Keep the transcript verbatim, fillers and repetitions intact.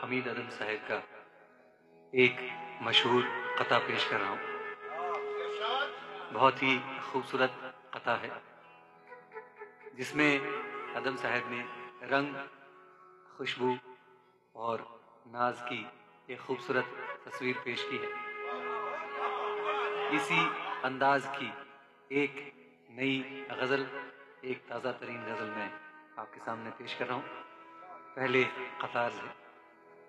हमीद अदम साहब का एक मशहूर कथा पेश कर रहा हूँ। बहुत ही खूबसूरत कथा है जिसमें अदम साहब ने रंग, खुशबू और नाज की एक खूबसूरत तस्वीर पेश की है। इसी अंदाज की एक नई गज़ल, एक ताज़ा तरीन गज़ल मैं आपके सामने पेश कर रहा हूँ। पहले कतार से